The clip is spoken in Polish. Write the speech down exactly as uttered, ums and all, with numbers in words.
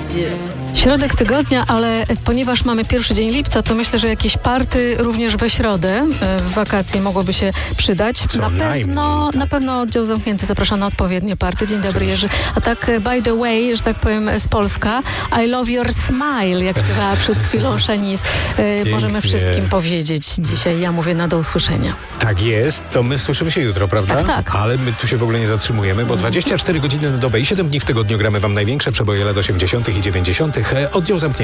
Środek tygodnia, ale ponieważ mamy pierwszy dzień lipca, to myślę, że jakieś party również we środę w wakacje mogłoby się przydać. Co Na najmniej. pewno, na pewno oddział zamknięty zaprasza na odpowiednie party. Dzień dobry, Jerzy. A tak by the way, że tak powiem z Polska, I love your smile, jak śpiewała przed chwilą Shanice. Możemy wszystkim powiedzieć dzisiaj. Ja mówię na do usłyszenia. Tak jest, to my słyszymy się jutro, prawda? Tak, tak. Ale my tu się w ogóle nie zatrzymujemy, bo dwadzieścia cztery godziny na dobę i siedem dni w tygodniu gramy wam największe przeboje lat osiemdziesiątych i dziewięćdziesiątych. Oddział zamknięty.